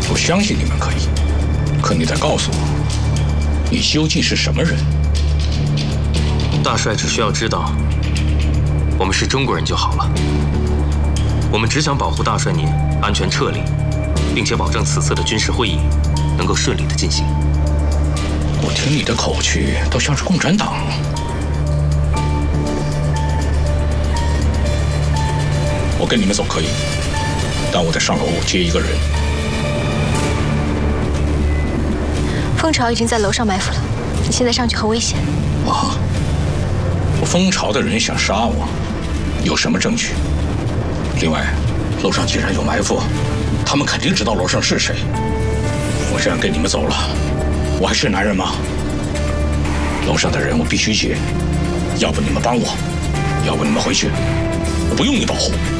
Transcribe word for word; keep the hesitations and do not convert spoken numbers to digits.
我相信你们可以，可你得告诉我，你究竟是什么人？ 大帅只需要知道，我们是中国人就好了。我们只想保护大帅您安全撤离，并且保证此次的军事会议能够顺利的进行。 我听你的口气，都像是共产党。我跟你们走可以，但我得上楼接一个人。 蜂巢已经在楼上埋伏了，你现在上去很危险。 啊！我蜂巢的人想杀我，有什么证据？另外，楼上既然有埋伏，他们肯定知道楼上是谁。我这样跟你们走了，我还是男人吗？楼上的人我必须接，要不你们帮我，要不你们回去，我不用你保护。